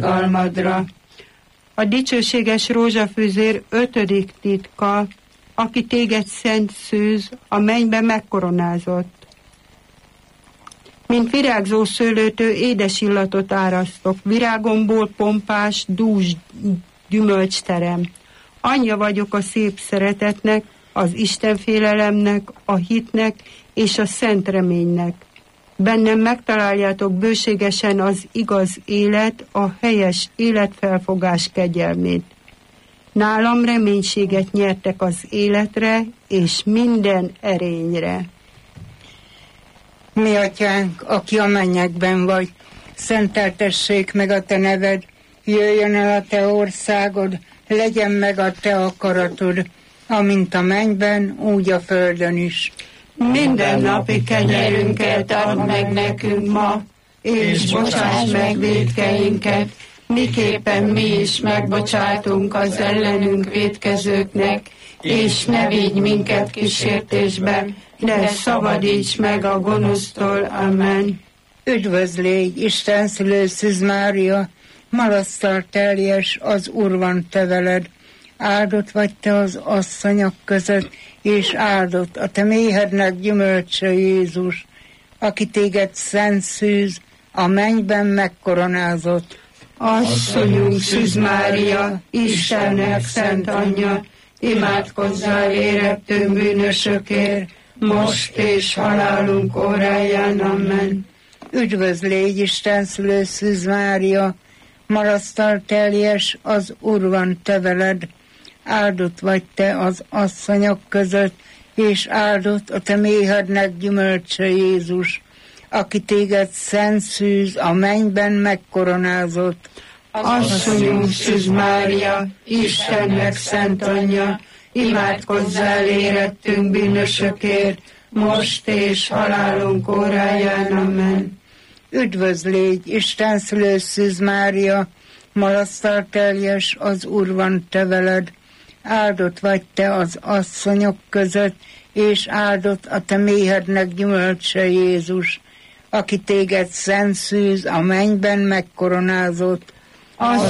almadra. A dicsőséges rózsafűzér 5. titka, aki téged szent szűz, a mennybe megkoronázott. Mint virágzó szőlőtő édes illatot árasztok, virágomból pompás, dús gyümölcsterem. Anyja vagyok a szép szeretetnek, az istenfélelemnek, a hitnek és a szent reménynek. Bennem megtaláljátok bőségesen az igaz élet, a helyes életfelfogás kegyelmét. Nálam reménységet nyertek az életre és minden erényre. Mi atyánk, aki a mennyekben vagy, szenteltessék meg a te neved, jöjjön el a te országod, legyen meg a te akaratod, amint a mennyben, úgy a földön is. Minden napi kenyerünket add meg nekünk ma, és bocsáss meg vétkeinket, miképpen mi is megbocsátunk az ellenünk vétkezőknek, és ne vigy minket kísértésbe, de szabadíts meg a gonosztól. Amen. Üdvözlégy, Isten szülő Szűz Mária, malasztal teljes, az Úr van te veled, áldott vagy te az asszonyok között, és áldott a te méhednek gyümölcse Jézus, aki téged szent szűz, a mennyben megkoronázott. Asszonyunk Szűz Mária, Istennek szent anyja, imádkozzál érettünk bűnösökért, most és halálunk óráján. Amen. Üdvözlégy, Isten szülő Szűz Mária, marasztal teljes, az Úr van te veled, áldott vagy te az asszonyok között, és áldott a te méhednek gyümölcse Jézus, aki téged szent szűz, a mennyben megkoronázott. Asszonyunk Szűz Mária, Istennek szent anyja, imádkozzál érettünk bűnösökért, most és halálunk óráján. Amen. Üdvözlégy, Isten szülő Szűz Mária, malasztal teljes, az Úr van te veled, áldott vagy te az asszonyok között, és áldott a te méhednek gyümölcse Jézus, aki téged szent szűz, a mennyben megkoronázott. Asszonyunk